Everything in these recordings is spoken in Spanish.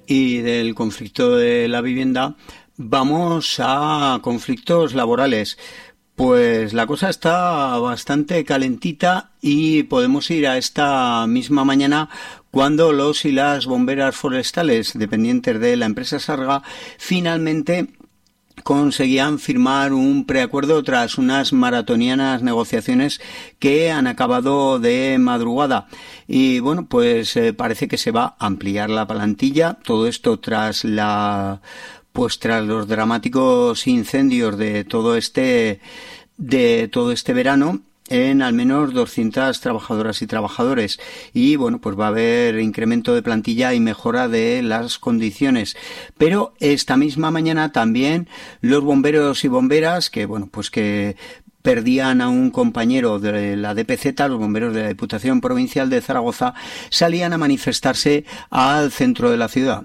y del conflicto de la vivienda, vamos a conflictos laborales. Pues la cosa está bastante calentita y podemos ir a esta misma mañana cuando los y las bomberas forestales dependientes de la empresa Sarga finalmente conseguían firmar un preacuerdo tras unas maratonianas negociaciones que han acabado de madrugada. Y bueno, pues parece que se va a ampliar la plantilla. Todo esto tras los dramáticos incendios de todo este verano en al menos 200 trabajadoras y trabajadores, y bueno, pues va a haber incremento de plantilla y mejora de las condiciones. Pero esta misma mañana también los bomberos y bomberas que perdían a un compañero de la DPZ, los bomberos de la Diputación Provincial de Zaragoza, salían a manifestarse al centro de la ciudad.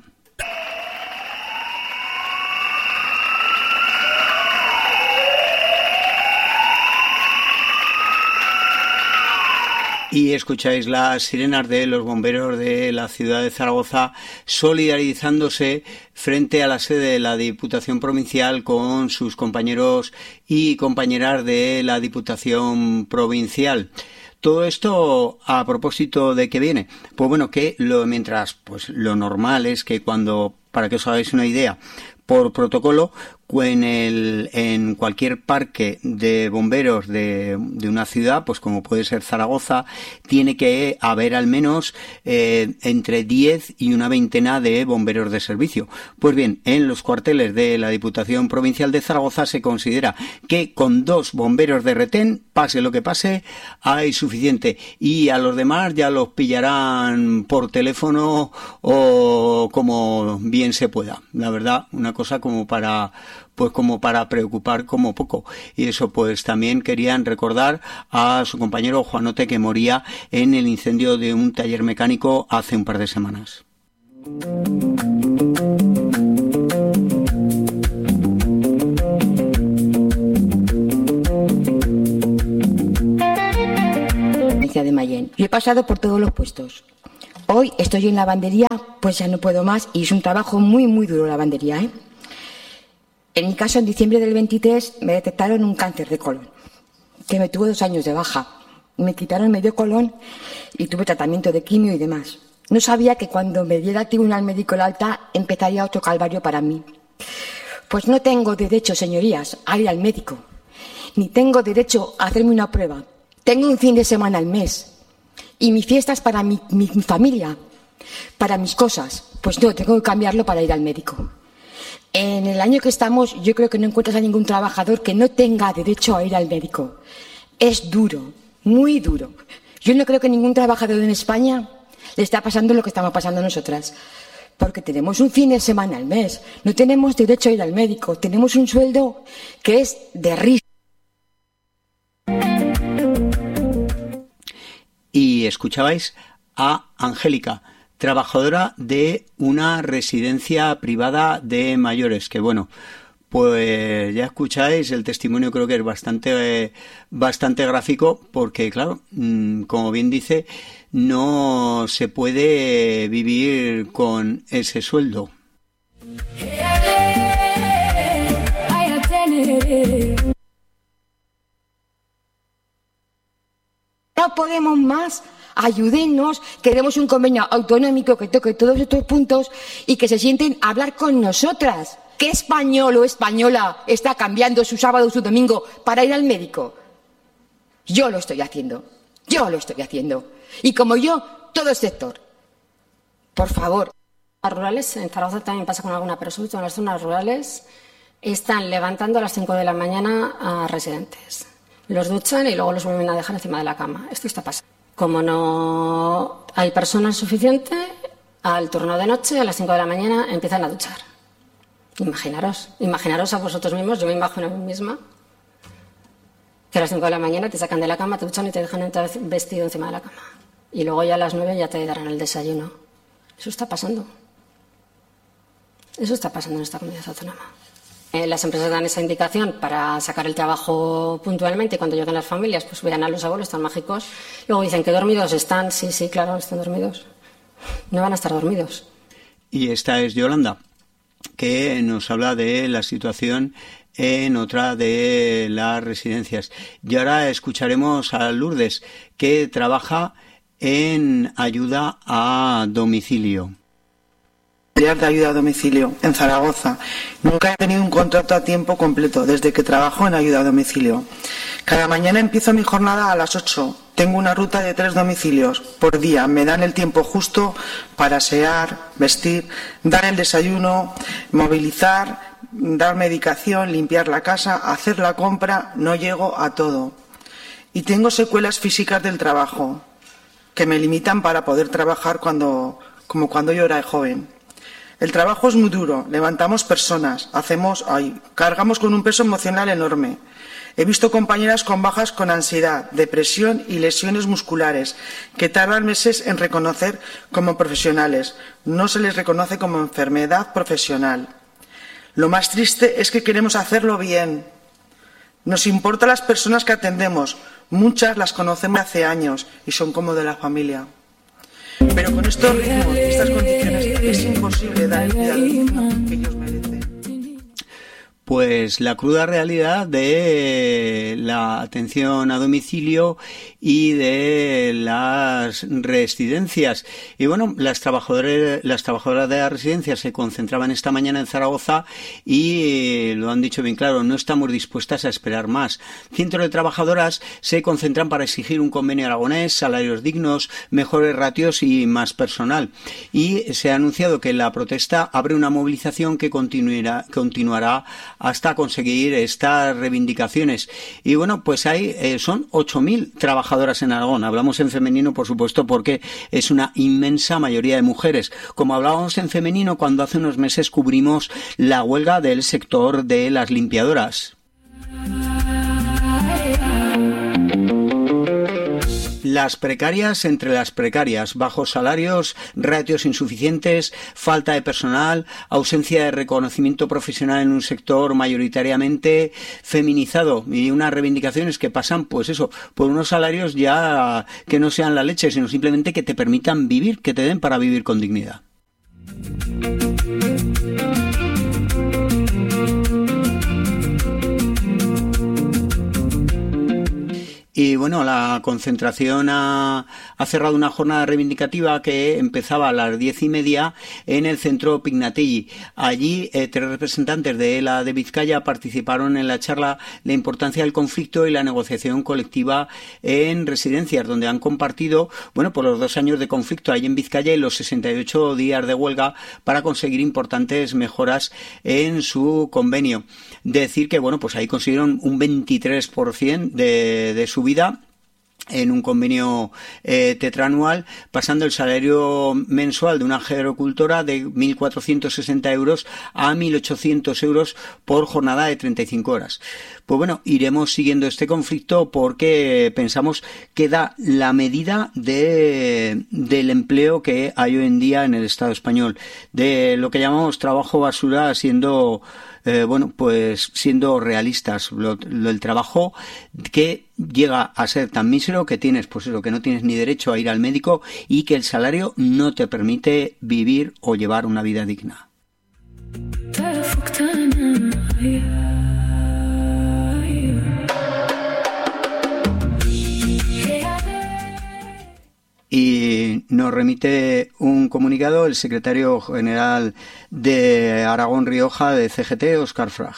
Y escucháis las sirenas de los bomberos de la ciudad de Zaragoza solidarizándose frente a la sede de la Diputación Provincial con sus compañeros y compañeras de la Diputación Provincial. Todo esto a propósito de qué viene. Pues bueno, lo normal es que para que os hagáis una idea, por protocolo, en cualquier parque de bomberos de una ciudad, pues como puede ser Zaragoza, tiene que haber al menos entre 10 y una veintena de bomberos de servicio. Pues bien, en los cuarteles de la Diputación Provincial de Zaragoza se considera que con 2 bomberos de retén, pase lo que pase, hay suficiente, y a los demás ya los pillarán por teléfono o como bien se pueda. La verdad, una cosa como para preocupar como poco. Y eso, pues también querían recordar a su compañero Juanote, que moría en el incendio de un taller mecánico hace un par de semanas. De Mayén. Yo he pasado por todos los puestos. Hoy estoy en lavandería, pues ya no puedo más, y es un trabajo muy, muy duro la lavandería, ¿eh? En mi caso, en diciembre del 23 me detectaron un cáncer de colon, que me tuvo 2 años de baja. Me quitaron medio colon y tuve tratamiento de quimio y demás. No sabía que cuando me diera el tribunal médico el alta empezaría otro calvario para mí. Pues no tengo derecho, señorías, a ir al médico, ni tengo derecho a hacerme una prueba. Tengo un fin de semana al mes y mi fiesta es para mi familia, para mis cosas. Pues no, tengo que cambiarlo para ir al médico. En el año que estamos, yo creo que no encuentras a ningún trabajador que no tenga derecho a ir al médico. Es duro, muy duro. Yo no creo que ningún trabajador en España le está pasando lo que estamos pasando nosotras. Porque tenemos un fin de semana al mes, no tenemos derecho a ir al médico, tenemos un sueldo que es de risa. Y escuchabais a Angélica, trabajadora de una residencia privada de mayores, que bueno, pues ya escucháis el testimonio. Creo que es bastante gráfico, porque claro, como bien dice, no se puede vivir con ese sueldo. No podemos más, ayúdennos, queremos un convenio autonómico que toque todos estos puntos y que se sienten a hablar con nosotras. ¿Qué español o española está cambiando su sábado o su domingo para ir al médico? Yo lo estoy haciendo. Y como yo, todo el sector. Por favor. Las rurales, en Zaragoza también pasa con alguna, pero sobre todo en las zonas rurales, están levantando a las 5 de la mañana a residentes. Los duchan y luego los vuelven a dejar encima de la cama. Esto está pasando. Como no hay personal suficiente, al turno de noche, a las 5 de la mañana, empiezan a duchar. Imaginaros a vosotros mismos, yo me imagino a mí misma, que a las 5 de la mañana te sacan de la cama, te duchan y te dejan entrar vestido encima de la cama. Y luego ya a las 9 ya te darán el desayuno. Eso está pasando. Eso está pasando en esta comunidad autónoma. Las empresas dan esa indicación para sacar el trabajo puntualmente y cuando lleguen las familias pues vean a los abuelos tan mágicos. Luego dicen que dormidos están. Sí, claro, están dormidos. No van a estar dormidos. Y esta es Yolanda, que nos habla de la situación en otra de las residencias. Y ahora escucharemos a Lourdes, que trabaja en ayuda a domicilio. De ayuda a domicilio en Zaragoza. Nunca he tenido un contrato a tiempo completo desde que trabajo en ayuda a domicilio. Cada mañana empiezo mi jornada a las 8. Tengo una ruta de 3 domicilios por día. Me dan el tiempo justo para asear, vestir, dar el desayuno, movilizar, dar medicación, limpiar la casa, hacer la compra. No llego a todo. Y tengo secuelas físicas del trabajo que me limitan para poder trabajar como cuando yo era joven. El trabajo es muy duro, levantamos personas, cargamos con un peso emocional enorme. He visto compañeras con bajas con ansiedad, depresión y lesiones musculares que tardan meses en reconocer como profesionales. No se les reconoce como enfermedad profesional. Lo más triste es que queremos hacerlo bien. Nos importan las personas que atendemos. Muchas las conocemos hace años y son como de la familia. Pero con estos ritmos y estas condiciones es imposible dar el cuidado que ellos merecen. Pues la cruda realidad de la atención a domicilio y de las residencias. Y bueno, las trabajadoras de las residencias se concentraban esta mañana en Zaragoza y lo han dicho bien claro, no estamos dispuestas a esperar más. Cientos de trabajadoras se concentran para exigir un convenio aragonés, salarios dignos, mejores ratios y más personal. Y se ha anunciado que la protesta abre una movilización que continuará hasta conseguir estas reivindicaciones. Y bueno, pues son 8.000 trabajadoras en Aragón. Hablamos en femenino, por supuesto, porque es una inmensa mayoría de mujeres. Como hablábamos en femenino cuando hace unos meses cubrimos la huelga del sector de las limpiadoras. Las precarias entre las precarias, bajos salarios, ratios insuficientes, falta de personal, ausencia de reconocimiento profesional en un sector mayoritariamente feminizado y unas reivindicaciones que pasan, pues eso, por unos salarios ya que no sean la leche, sino simplemente que te permitan vivir, que te den para vivir con dignidad. Y bueno, la concentración ha cerrado una jornada reivindicativa que empezaba a las 10:30 en el centro Pignatelli. Allí 3 representantes de ELA de Vizcaya participaron en la charla La importancia del conflicto y la negociación colectiva en residencias, donde han compartido, bueno, por los 2 años de conflicto ahí en Vizcaya y los 68 días de huelga para conseguir importantes mejoras en su convenio. Decir que, bueno, pues ahí consiguieron un 23% de subida en un convenio tetranual, pasando el salario mensual de una gerocultora de 1.460 euros a 1.800 euros por jornada de 35 horas. Pues bueno, iremos siguiendo este conflicto porque pensamos que da la medida del empleo que hay hoy en día en el Estado español, de lo que llamamos trabajo basura, siendo siendo realistas, el trabajo que llega a ser tan mísero que tienes, pues eso, que no tienes ni derecho a ir al médico y que el salario no te permite vivir o llevar una vida digna. Y nos remite un comunicado el secretario general de Aragón-Rioja de CGT, Óscar Frag.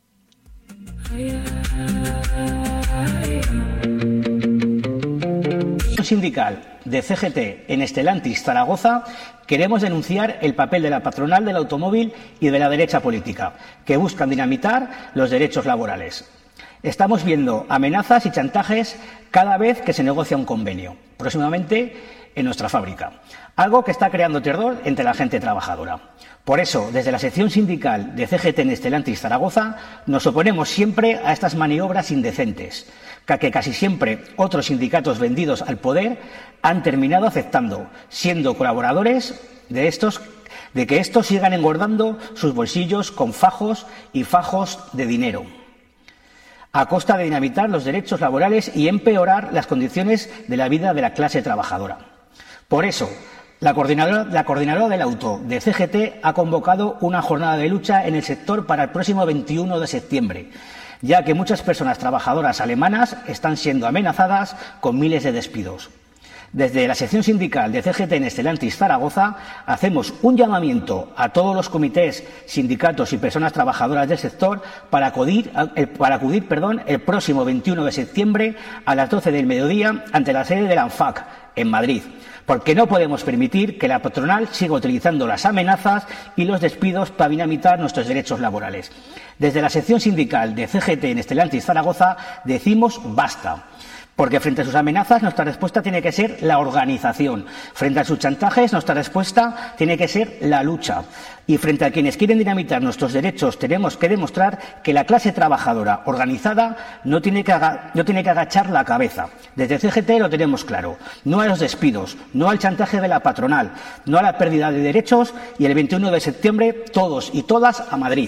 Sindical de CGT en Stellantis Zaragoza queremos denunciar el papel de la patronal del automóvil y de la derecha política, que buscan dinamitar los derechos laborales. Estamos viendo amenazas y chantajes cada vez que se negocia un convenio, próximamente en nuestra fábrica, algo que está creando terror entre la gente trabajadora. Por eso, desde la sección sindical de CGT en Stellantis Zaragoza, nos oponemos siempre a estas maniobras indecentes, que casi siempre otros sindicatos vendidos al poder han terminado aceptando, siendo colaboradores de que estos sigan engordando sus bolsillos con fajos y fajos de dinero, a costa de dinamitar los derechos laborales y empeorar las condiciones de la vida de la clase trabajadora. Por eso, La coordinadora del auto de CGT ha convocado una jornada de lucha en el sector para el próximo 21 de septiembre, ya que muchas personas trabajadoras alemanas están siendo amenazadas con miles de despidos. Desde la sección sindical de CGT en Stellantis Zaragoza hacemos un llamamiento a todos los comités, sindicatos y personas trabajadoras del sector para acudir el próximo 21 de septiembre a las 12 del mediodía ante la sede de la ANFAC en Madrid, porque no podemos permitir que la patronal siga utilizando las amenazas y los despidos para dinamitar nuestros derechos laborales. Desde la sección sindical de CGT en Stellantis Zaragoza decimos basta. Porque frente a sus amenazas nuestra respuesta tiene que ser la organización. Frente a sus chantajes nuestra respuesta tiene que ser la lucha. Y frente a quienes quieren dinamitar nuestros derechos tenemos que demostrar que la clase trabajadora organizada no tiene que agachar la cabeza. Desde CGT lo tenemos claro. No a los despidos, no al chantaje de la patronal, no a la pérdida de derechos y el 21 de septiembre todos y todas a Madrid.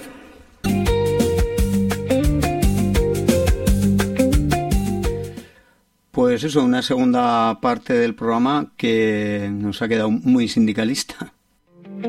Pues eso, una segunda parte del programa que nos ha quedado muy sindicalista.